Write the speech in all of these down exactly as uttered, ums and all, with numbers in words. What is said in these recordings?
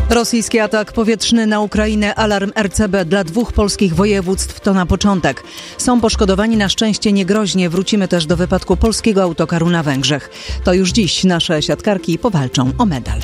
Rosyjski atak powietrzny na Ukrainę, alarm R C B dla dwóch polskich województw to na początek. Są poszkodowani na szczęście niegroźnie. Wrócimy też do wypadku polskiego autokaru na Węgrzech. To już dziś nasze siatkarki powalczą o medal.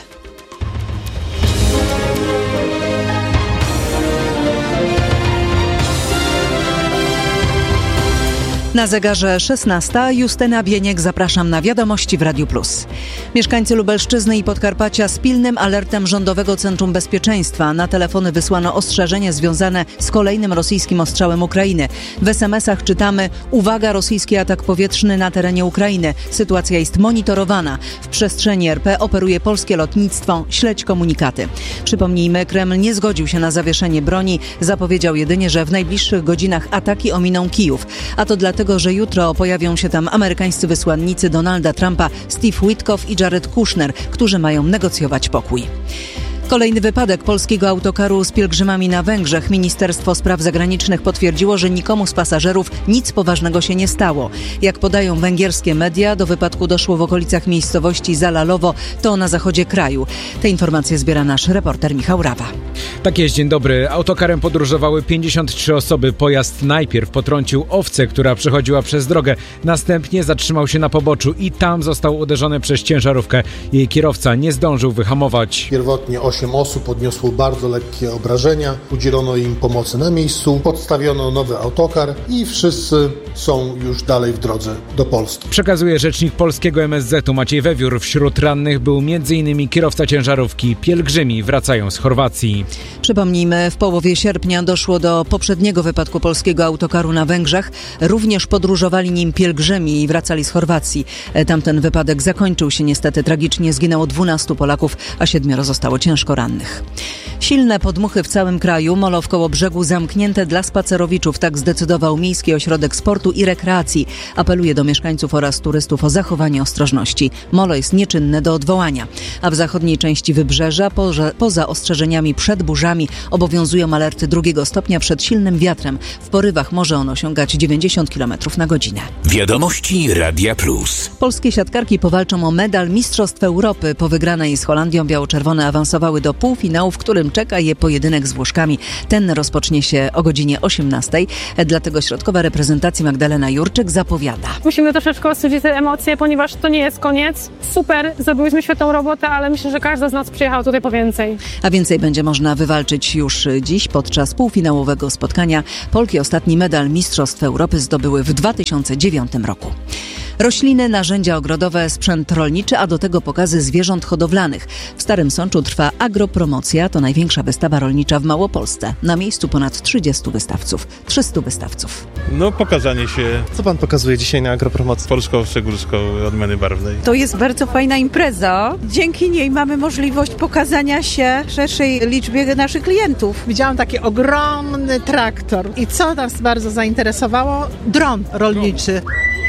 Na zegarze szesnasta. Justyna Bieniek, zapraszam na wiadomości w Radiu Plus. Mieszkańcy Lubelszczyzny i Podkarpacia z pilnym alertem Rządowego Centrum Bezpieczeństwa. Na telefony wysłano ostrzeżenie związane z kolejnym rosyjskim ostrzałem Ukrainy. W es em esach czytamy: uwaga, rosyjski atak powietrzny na terenie Ukrainy. Sytuacja jest monitorowana. W przestrzeni er pe operuje polskie lotnictwo. Śledź komunikaty. Przypomnijmy, Kreml nie zgodził się na zawieszenie broni. Zapowiedział jedynie, że w najbliższych godzinach ataki ominą Kijów. A to dlatego, że jutro pojawią się tam amerykańscy wysłannicy Donalda Trumpa, Steve Witkoff i Jared Kushner, którzy mają negocjować pokój. Kolejny wypadek polskiego autokaru z pielgrzymami na Węgrzech. Ministerstwo Spraw Zagranicznych potwierdziło, że nikomu z pasażerów nic poważnego się nie stało. Jak podają węgierskie media, do wypadku doszło w okolicach miejscowości Zalalowo, to na zachodzie kraju. Te informacje zbiera nasz reporter Michał Rawa. Tak jest, dzień dobry. Autokarem podróżowały pięćdziesiąt trzy osoby. Pojazd najpierw potrącił owcę, która przechodziła przez drogę. Następnie zatrzymał się na poboczu i tam został uderzony przez ciężarówkę. Jej kierowca nie zdążył wyhamować. Pierwotnie osiem osób odniosło bardzo lekkie obrażenia. Udzielono im pomocy na miejscu. Podstawiono nowy autokar i wszyscy są już dalej w drodze do Polski. Przekazuje rzecznik polskiego em es zetu Maciej Wewiór. Wśród rannych był między innymi kierowca ciężarówki. Pielgrzymi wracają z Chorwacji. Przypomnijmy, w połowie sierpnia doszło do poprzedniego wypadku polskiego autokaru na Węgrzech. Również podróżowali nim pielgrzymi i wracali z Chorwacji. Tamten wypadek zakończył się niestety tragicznie. Zginęło dwunastu Polaków, a siedmioro zostało ciężko rannych. Silne podmuchy w całym kraju. Molo w Kołobrzegu zamknięte dla spacerowiczów. Tak zdecydował Miejski Ośrodek Sportu i Rekreacji. Apeluje do mieszkańców oraz turystów o zachowanie ostrożności. Molo jest nieczynne do odwołania. A w zachodniej części Wybrzeża poza, poza ostrzeżeniami przed burzami obowiązują alerty drugiego stopnia przed silnym wiatrem. W porywach może on osiągać dziewięćdziesiąt kilometrów na godzinę. Wiadomości Radia Plus. Polskie siatkarki powalczą o medal Mistrzostw Europy. Po wygranej z Holandią biało-czerwone awansowały do półfinału, w którym czeka je pojedynek z Włoszkami. Ten rozpocznie się o godzinie osiemnastej. Dlatego środkowa reprezentacji Magdalena Jurczyk zapowiada: musimy troszeczkę ostudzić te emocje, ponieważ to nie jest koniec. Super, zrobiłyśmy świetną robotę, ale myślę, że każda z nas przyjechała tutaj po więcej. A więcej będzie można wywalczyć już dziś podczas półfinałowego spotkania. Polki ostatni medal Mistrzostw Europy zdobyły w dwa tysiące dziewiątym roku. Rośliny, narzędzia ogrodowe, sprzęt rolniczy, a do tego pokazy zwierząt hodowlanych. W Starym Sączu trwa agropromocja. To największa wystawa rolnicza w Małopolsce. Na miejscu ponad trzydziestu wystawców. trzystu wystawców. No, pokazanie się. Co pan pokazuje dzisiaj na agropromocji? Polsko-Szczegórską odmiany barwnej. To jest bardzo fajna impreza. Dzięki niej mamy możliwość pokazania się szerszej liczbie naszych klientów. Widziałam taki ogromny traktor. I co nas bardzo zainteresowało? Dron rolniczy.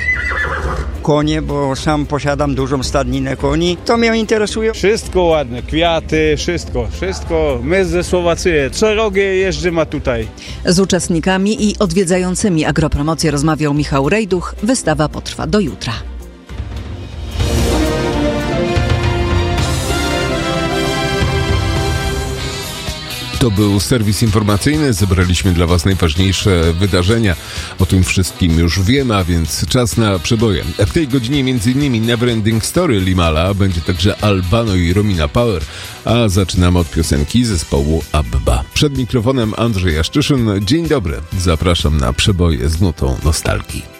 Konie, bo sam posiadam dużą stadninę koni. To mnie interesuje. Wszystko ładne, kwiaty, wszystko, wszystko. My ze Słowacji, co rogie jeżdżimy tutaj. Z uczestnikami i odwiedzającymi agropromocję rozmawiał Michał Rejduch. Wystawa potrwa do jutra. To był serwis informacyjny. Zebraliśmy dla Was najważniejsze wydarzenia. O tym wszystkim już wiemy, a więc czas na przeboje. W tej godzinie między innymi Neverending Story Limala, będzie także Albano i Romina Power, a zaczynamy od piosenki zespołu Abba. Przed mikrofonem Andrzej Jaszczyszyn. Dzień dobry. Zapraszam na przeboje z nutą nostalgii.